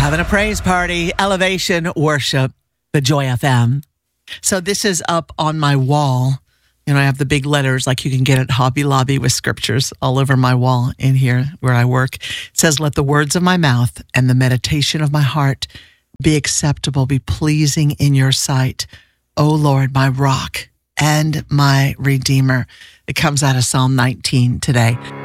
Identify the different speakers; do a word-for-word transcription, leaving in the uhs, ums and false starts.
Speaker 1: Having a praise party, Elevation Worship, the Joy F M. So this is up on my wall. You know, I have the big letters like you can get at Hobby Lobby with scriptures all over my wall in here where I work. It says, let the words of my mouth and the meditation of my heart be acceptable, be pleasing in your sight, O Lord, my rock and my redeemer. It comes out of Psalm nineteen today.